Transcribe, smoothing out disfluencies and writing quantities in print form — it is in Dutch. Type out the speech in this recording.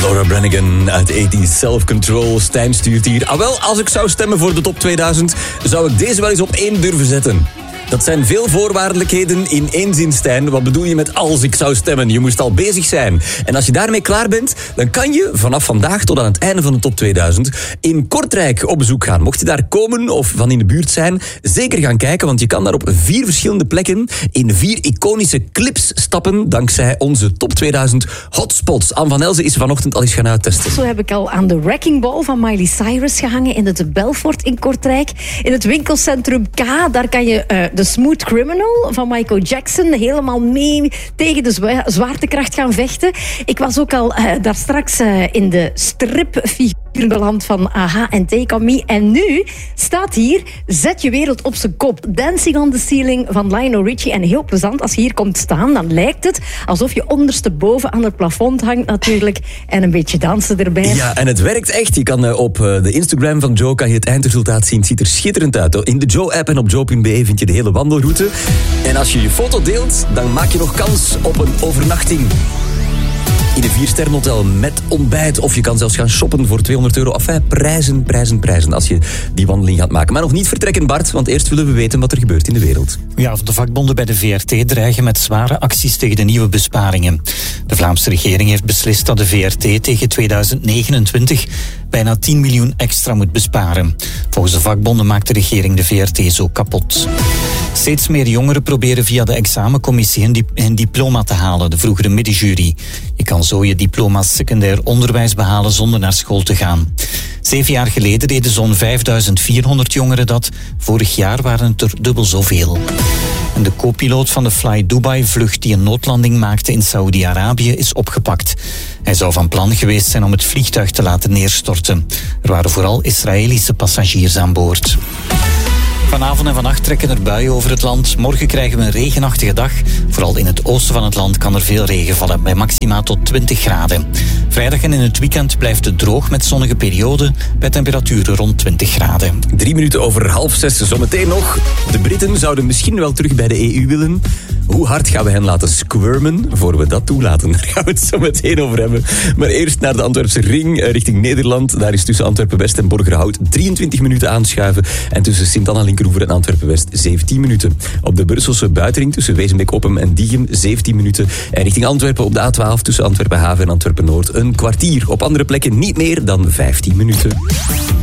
Laura Branigan uit 80's Self Control. Stijn stuurt hier. Als ik zou stemmen voor de top 2000, zou ik deze wel eens op 1 durven zetten. Dat zijn veel voorwaardelijkheden in één zin, Stijn. Wat bedoel je met als ik zou stemmen? Je moest al bezig zijn. En als je daarmee klaar bent, dan kan je vanaf vandaag tot aan het einde van de top 2000 in Kortrijk op bezoek gaan. Mocht je daar komen of van in de buurt zijn, zeker gaan kijken, want je kan daar op 4 verschillende plekken in 4 iconische clips stappen, dankzij onze top 2000 hotspots. Anne van Elzen is vanochtend al eens gaan uittesten. Zo heb ik al aan de Wrecking Ball van Miley Cyrus gehangen in het Belfort in Kortrijk. In het winkelcentrum K, daar kan je The Smooth Criminal van Michael Jackson helemaal mee tegen de zwaartekracht gaan vechten. Ik was ook al daar straks in de stripfiguur beland van Aha en Take On Me. En nu staat hier Zet je wereld op zijn kop. Dancing on the Ceiling van Lionel Richie. En heel plezant, als je hier komt staan, dan lijkt het alsof je ondersteboven aan het plafond hangt natuurlijk. En een beetje dansen erbij. Ja, en het werkt echt. Je kan op de Instagram van Joe kan je het eindresultaat zien. Het ziet er schitterend uit. In de Joe-app en op joe.be vind je de hele wandelroute. En als je je foto deelt, dan maak je nog kans op een overnachting in een 4-sterrenhotel met ontbijt. Of je kan zelfs gaan shoppen voor €200. Enfin, prijzen als je die wandeling gaat maken. Maar nog niet vertrekken, Bart, want eerst willen we weten wat er gebeurt in de wereld. Ja, de vakbonden bij de VRT dreigen met zware acties tegen de nieuwe besparingen. De Vlaamse regering heeft beslist dat de VRT tegen 2029 bijna 10 miljoen extra moet besparen. Volgens de vakbonden maakt de regering de VRT zo kapot. Steeds meer jongeren proberen via de examencommissie hun diploma te halen, de vroegere middenjury. Je kan zo je diploma's secundair onderwijs behalen zonder naar school te gaan. 7 jaar geleden deden zo'n 5400 jongeren dat. Vorig jaar waren het er dubbel zoveel. En de co-piloot van de Fly Dubai-vlucht die een noodlanding maakte in Saoedi-Arabië is opgepakt. Hij zou van plan geweest zijn om het vliegtuig te laten neerstorten. Er waren vooral Israëlische passagiers aan boord. Vanavond en vannacht trekken er buien over het land. Morgen krijgen we een regenachtige dag. Vooral in het oosten van het land kan er veel regen vallen, bij maxima tot 20 graden. Vrijdag en in het weekend blijft het droog met zonnige perioden, bij temperaturen rond 20 graden. 3 minuten over 5:30, zometeen nog. De Britten zouden misschien wel terug bij de EU willen. Hoe hard gaan we hen laten squirmen, voor we dat toelaten? Daar gaan we het zo meteen over hebben. Maar eerst naar de Antwerpse ring, richting Nederland. Daar is tussen Antwerpen-West en Borgerhout 23 minuten aanschuiven. En tussen Sint-Anna-Linkeroever en Antwerpen-West 17 minuten. Op de Brusselse buitenring tussen Wezenbeek-Oppem en Diegem 17 minuten. En richting Antwerpen op de A12 tussen Antwerpen-Haven en Antwerpen-Noord een kwartier. Op andere plekken niet meer dan 15 minuten.